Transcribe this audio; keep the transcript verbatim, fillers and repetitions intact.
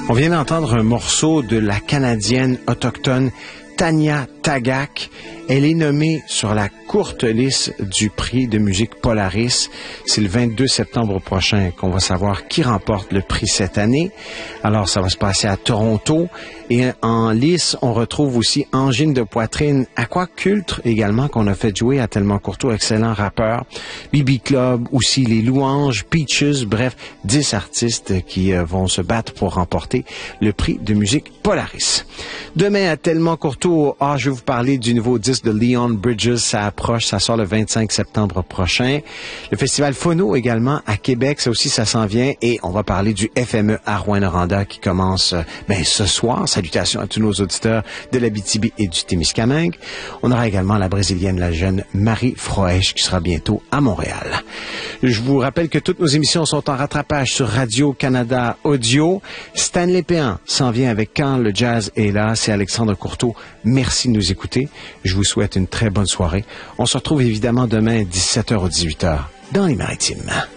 On vient d'entendre un morceau de la Canadienne autochtone Tanya Tagaq. Elle est nommée sur la courte liste du prix de musique Polaris. C'est le vingt-deux septembre prochain qu'on va savoir qui remporte le prix cette année. Alors, ça va se passer à Toronto. Et en lice, on retrouve aussi Angine de poitrine, Aquaculture également, qu'on a fait jouer à Tellement Courteau, excellent rappeur. B B Club, aussi Les Louanges, Peaches, bref, dix artistes qui euh, vont se battre pour remporter le prix de musique Polaris. Demain, à Tellement Courteau, ah, je vais vous parler du nouveau disque de Leon Bridges. Ça approche, ça sort le vingt-cinq septembre prochain. Le festival Phono également à Québec, ça aussi, ça s'en vient. Et on va parler du F M E à Rouyn-Noranda qui commence ben, ce soir. Salutations à tous nos auditeurs de l'Abitibi et du Témiscamingue. On aura également la Brésilienne, la jeune Marie Froesch, qui sera bientôt à Montréal. Je vous rappelle que toutes nos émissions sont en rattrapage sur Radio-Canada Audio. Stanley Péan s'en vient avec Quand le jazz est là. C'est Alexandre Courteau. Merci de nous écouter. Je vous souhaite une très bonne soirée. On se retrouve évidemment demain, dix-sept heures ou dix-huit heures, dans les Maritimes.